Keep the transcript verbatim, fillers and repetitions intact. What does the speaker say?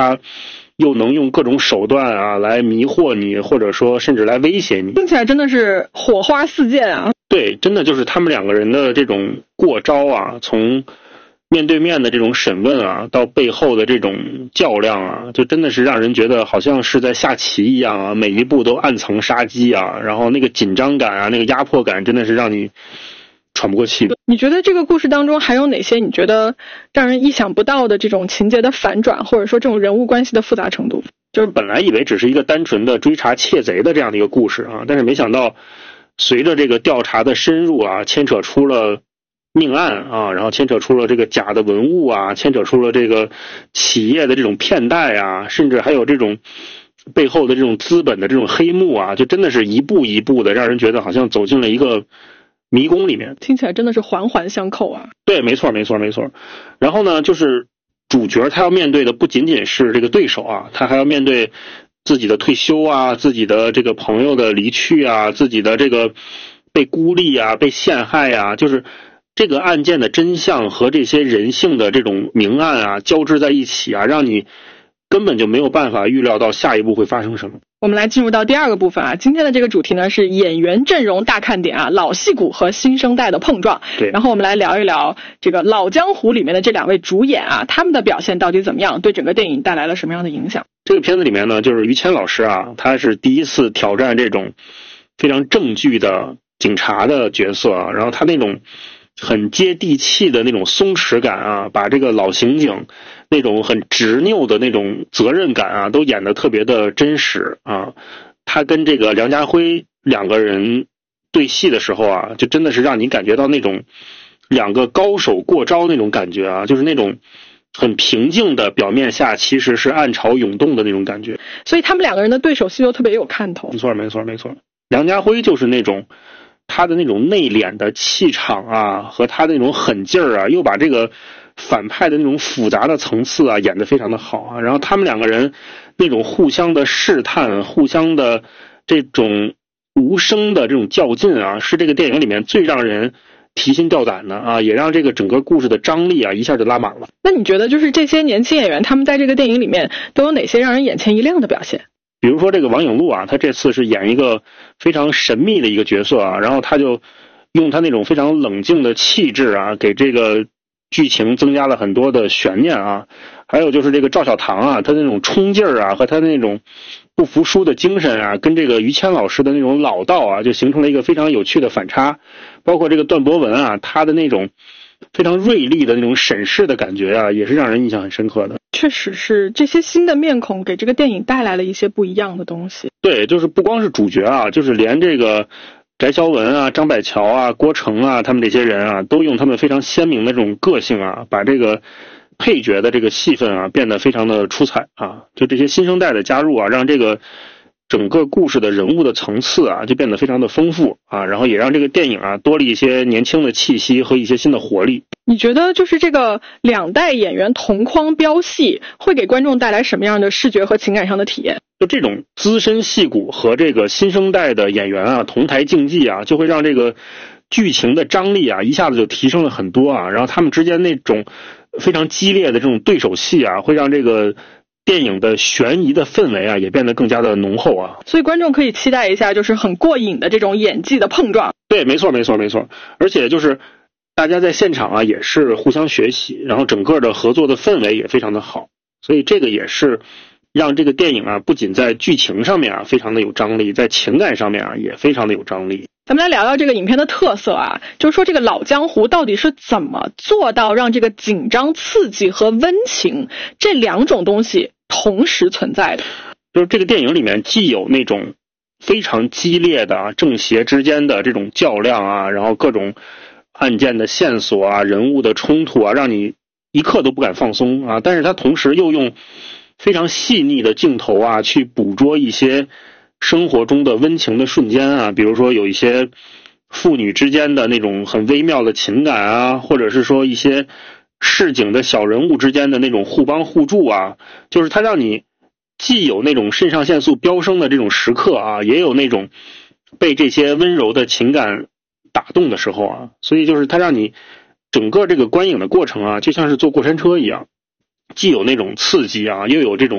他又能用各种手段啊来迷惑你，或者说甚至来威胁你。 听起来真的是火花四溅啊！ 对，真的就是他们两个人的这种过招啊，从面对面的这种审问啊，到背后的这种较量啊，就真的是让人觉得好像是在下棋一样啊，每一步都暗藏杀机啊，然后那个紧张感啊，那个压迫感真的是让你喘不过气的。 你觉得这个故事当中还有哪些你觉得让人意想不到的这种情节的反转，或者说这种人物关系的复杂程度？ 就是本来以为只是一个单纯的追查窃贼的这样的一个故事啊，但是没想到随着这个调查的深入啊，牵扯出了命案啊，然后牵扯出了这个假的文物啊，牵扯出了这个企业的这种骗贷啊，甚至还有这种背后的这种资本的这种黑幕啊，就真的是一步一步的让人觉得好像走进了一个迷宫里面。 听起来真的是环环相扣啊。 对，没错没错没错。然后呢，就是主角他要面对的不仅仅是这个对手啊，他还要面对自己的退休啊，自己的这个朋友的离去啊，自己的这个被孤立啊，被陷害啊，就是这个案件的真相和这些人性的这种明暗啊交织在一起啊，让你根本就没有办法预料到下一步会发生什么。 我们来进入到第二个部分啊，今天的这个主题呢是演员阵容大看点啊，老戏骨和新生代的碰撞。 对， 然后我们来聊一聊这个老江湖里面的这两位主演啊，他们的表现到底怎么样，对整个电影带来了什么样的影响？ 这个片子里面呢，就是于谦老师啊，他是第一次挑战这种非常正剧的警察的角色啊，然后他那种很接地气的那种松弛感啊，把这个老刑警那种很执拗的那种责任感啊，都演得特别的真实啊。他跟这个梁家辉两个人对戏的时候啊，就真的是让你感觉到那种两个高手过招那种感觉啊，就是那种很平静的表面下其实是暗潮涌动的那种感觉。 所以他们两个人的对手戏都特别有看头。 没错没错没错。梁家辉就是那种他的那种内敛的气场啊，和他的那种狠劲儿啊，又把这个反派的那种复杂的层次啊演得非常的好啊。然后他们两个人那种互相的试探，互相的这种无声的这种较劲啊，是这个电影里面最让人提心吊胆的啊，也让这个整个故事的张力啊一下就拉满了。 那你觉得就是这些年轻演员他们在这个电影里面都有哪些让人眼前一亮的表现？ 比如说这个王颖璐啊，他这次是演一个非常神秘的一个角色啊，然后他就用他那种非常冷静的气质啊，给这个剧情增加了很多的悬念啊。还有就是这个赵小棠啊，他那种冲劲儿啊，和他那种不服输的精神啊，跟这个于谦老师的那种老道啊，就形成了一个非常有趣的反差。包括这个段博文啊，他的那种非常锐利的那种审视的感觉啊，也是让人印象很深刻的。 确实是这些新的面孔给这个电影带来了一些不一样的东西。 对，就是不光是主角啊，就是连这个翟潇闻啊、张百乔啊、郭成啊，他们这些人啊，都用他们非常鲜明的这种个性啊，把这个配角的这个戏份啊变得非常的出彩啊。就这些新生代的加入啊，让这个整个故事的人物的层次啊就变得非常的丰富啊，然后也让这个电影啊多了一些年轻的气息和一些新的活力。 你觉得就是这个两代演员同框飙戏会给观众带来什么样的视觉和情感上的体验？ 就这种资深戏骨和这个新生代的演员啊同台竞技啊，就会让这个剧情的张力啊一下子就提升了很多啊，然后他们之间那种非常激烈的这种对手戏啊，会让这个电影的悬疑的氛围啊也变得更加的浓厚啊。 所以观众可以期待一下就是很过瘾的这种演技的碰撞。 对，没错没错没错。而且就是大家在现场啊也是互相学习，然后整个的合作的氛围也非常的好，所以这个也是让这个电影啊不仅在剧情上面啊非常的有张力，在情感上面啊也非常的有张力。 咱们来聊聊这个影片的特色啊，就是说这个老江湖到底是怎么做到让这个紧张刺激和温情这两种东西同时存在的。 就是这个电影里面既有那种非常激烈的啊正邪之间的这种较量啊，然后各种案件的线索啊，人物的冲突啊，让你一刻都不敢放松啊，但是它同时又用非常细腻的镜头啊去捕捉一些生活中的温情的瞬间啊，比如说有一些父女之间的那种很微妙的情感啊，或者是说一些市井的小人物之间的那种互帮互助啊，就是它让你既有那种肾上腺素飙升的这种时刻啊，也有那种被这些温柔的情感打动的时候啊，所以就是它让你整个这个观影的过程啊就像是坐过山车一样，既有那种刺激啊，又有这种